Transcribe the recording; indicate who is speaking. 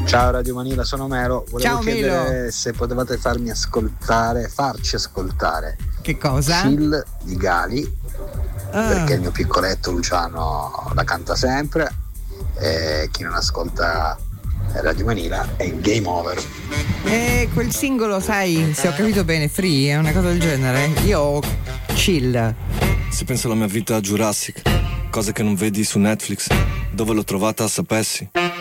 Speaker 1: Ciao Radio Manila, sono Melo. Volevo
Speaker 2: Ciao,
Speaker 1: chiedere
Speaker 2: Melo.
Speaker 1: se potevate farci ascoltare
Speaker 2: Che cosa?
Speaker 1: Chill di Gali, perché il mio piccoletto Luciano la canta sempre e chi non ascolta Radio Manila è in game over.
Speaker 2: E quel singolo, sai, se ho capito bene, Free, è una cosa del genere. Io ho Chill.
Speaker 3: Se penso alla mia vita a Jurassic, cose che non vedi su Netflix, dove l'ho trovata sapessi.